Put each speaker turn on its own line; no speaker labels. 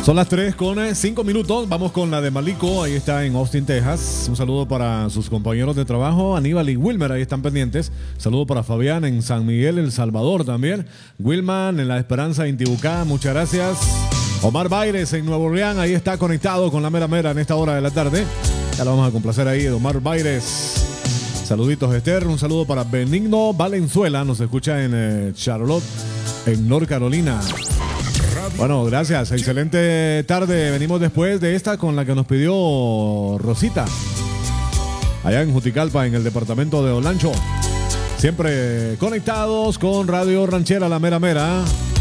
Son las 3:05. Vamos con la de Malico. Ahí está en Austin, Texas. Un saludo para sus compañeros de trabajo, Aníbal y Wilmer. Ahí están pendientes. Saludo para Fabián en San Miguel, El Salvador también. Wilman en La Esperanza, Intibucá. Muchas gracias. Omar Baires en Nuevo Orleans. Ahí está conectado con la mera mera en esta hora de la tarde. Ya lo vamos a complacer ahí, Omar Baires. Saluditos, Esther. Un saludo para Benigno Valenzuela. Nos escucha en Charlotte, en North Carolina. Bueno, gracias. Excelente tarde. Venimos después de esta con la que nos pidió Rosita. Allá en Juticalpa, en el departamento de Olancho. Siempre conectados con Radio Ranchera, la mera mera.